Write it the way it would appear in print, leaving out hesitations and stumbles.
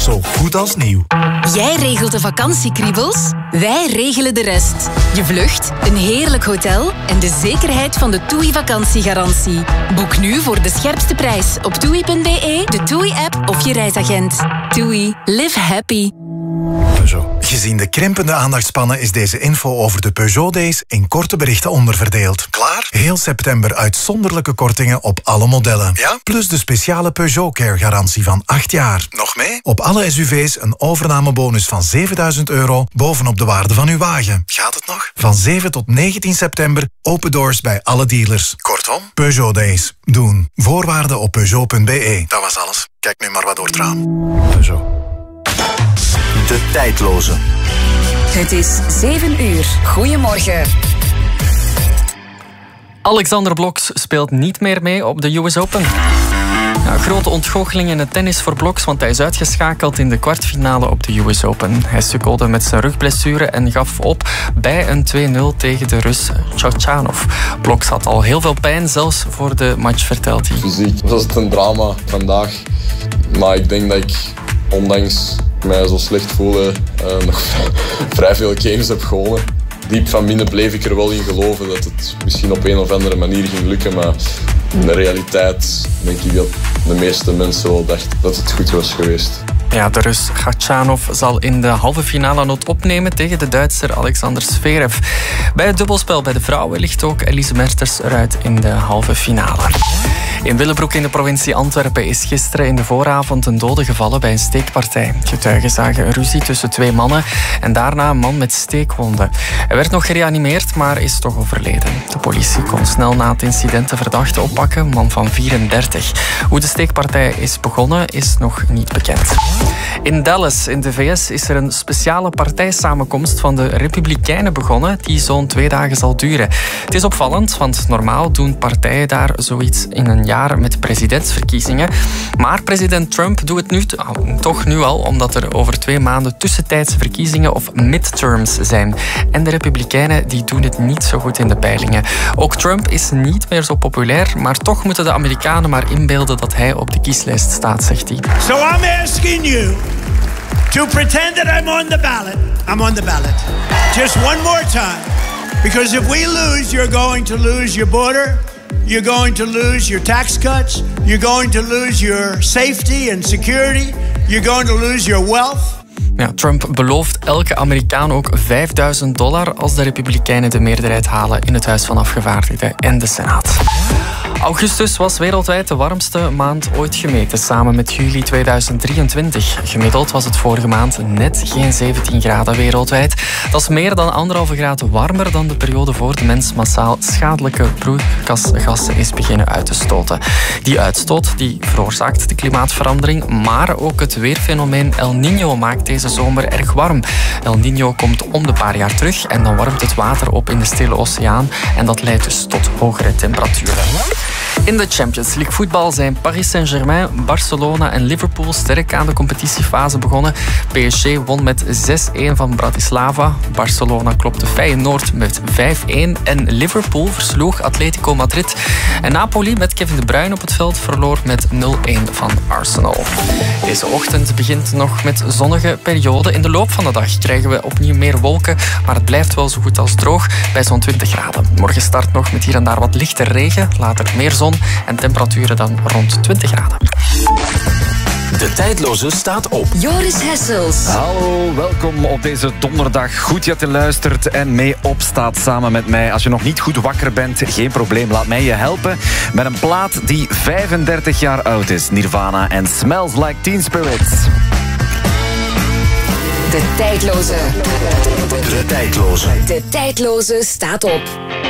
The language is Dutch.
zo goed als nieuw. Jij regelt de vakantiekriebels, wij regelen de rest. Je vlucht, een heerlijk hotel en de zekerheid van de TUI vakantiegarantie. Boek nu voor de scherpste prijs op TUI.be, de TUI-app of je reisagent. TUI. Live happy. Peugeot. Gezien de krimpende aandachtspannen is deze info over de Peugeot Days in korte berichten onderverdeeld. Klaar? Heel september uitzonderlijke kortingen op alle modellen. Ja? Plus de speciale Peugeot Care garantie van 8 jaar. Nog mee? Op alle SUV's een overnamebonus van €7.000 bovenop de waarde van uw wagen. Gaat het nog? Van 7 tot 19 september open doors bij alle dealers. Kortom, Peugeot Days. Doen. Voorwaarden op Peugeot.be. Dat was alles. Kijk nu maar wat door het raam. Peugeot. De tijdloze. Het is 7 uur. Goedemorgen. Alexander Blokx speelt niet meer mee op de US Open. Ja, grote ontgoocheling in het tennis voor Blokx, want hij is uitgeschakeld in de kwartfinale op de US Open. Hij sukkelde met zijn rugblessure en gaf op bij een 2-0 tegen de Rus Khachanov. Blokx had al heel veel pijn, zelfs voor de match, vertelt hij. Fysiek was het een drama vandaag, maar ik denk dat ik, ondanks mij zo slecht voelen, nog vrij veel games heb gewonnen. Diep van binnen bleef ik er wel in geloven dat het misschien op een of andere manier ging lukken, maar in de realiteit denk ik dat de meeste mensen wel dachten dat het goed was geweest. Ja, de Rus Khachanov zal in de halve finale nood opnemen tegen de Duitser Alexander Zverev. Bij het dubbelspel bij de vrouwen ligt ook Elise Mertens eruit in de halve finale. In Willebroek in de provincie Antwerpen is gisteren in de vooravond een dode gevallen bij een steekpartij. Getuigen zagen een ruzie tussen 2 mannen en daarna een man met steekwonden. Hij werd nog gereanimeerd, maar is toch overleden. De politie kon snel na het incident de verdachte oppakken, een man van 34. Hoe de steekpartij is begonnen is nog niet bekend. In Dallas, in de VS, is er een speciale partijsamenkomst van de Republikeinen begonnen die zo'n 2 dagen zal duren. Het is opvallend, want normaal doen partijen daar zoiets in een jaar met presidentsverkiezingen. Maar president Trump doet het nu toch nu al, omdat er over 2 maanden tussentijdse verkiezingen of midterms zijn. En de Republikeinen die doen het niet zo goed in de peilingen. Ook Trump is niet meer zo populair, maar toch moeten de Amerikanen maar inbeelden dat hij op de kieslijst staat, zegt hij. So I'm asking you to pretend that I'm on the ballot. I'm on the ballot. Just one more time. Because if we lose, you're going to lose your border. You're going to lose your tax cuts. You're going to lose your safety and security. You're going to lose your wealth. Ja, Trump belooft elke Amerikaan ook $5.000 als de Republikeinen de meerderheid halen in het Huis van Afgevaardigden en de Senaat. Augustus was wereldwijd de warmste maand ooit gemeten, samen met juli 2023. Gemiddeld was het vorige maand net geen 17 graden wereldwijd. Dat is meer dan 1,5 graden warmer dan de periode voor de mens massaal schadelijke broeikasgassen is beginnen uit te stoten. Die uitstoot die veroorzaakt de klimaatverandering, maar ook het weerfenomeen El Niño maakt deze zomer erg warm. El Niño komt om de paar jaar terug en dan warmt het water op in de Stille Oceaan en dat leidt dus tot hogere temperaturen. In de Champions League voetbal zijn Paris Saint-Germain, Barcelona en Liverpool sterk aan de competitiefase begonnen. PSG won met 6-1 van Bratislava. Barcelona klopte Feyenoord met 5-1 en Liverpool versloeg Atletico Madrid. En Napoli met Kevin De Bruyne op het veld verloor met 0-1 van Arsenal. Deze ochtend begint nog met zonnige perioden. In de loop van de dag krijgen we opnieuw meer wolken, maar het blijft wel zo goed als droog bij zo'n 20 graden. Morgen start nog met hier en daar wat lichte regen, later meer zon en temperaturen dan rond 20 graden. De tijdloze staat op. Joris Hessels. Hallo, welkom op deze donderdag. Goed dat je luistert en mee opstaat samen met mij. Als je nog niet goed wakker bent, geen probleem. Laat mij je helpen met een plaat die 35 jaar oud is. Nirvana en Smells Like Teen Spirit. De tijdloze. De tijdloze. De tijdloze staat op.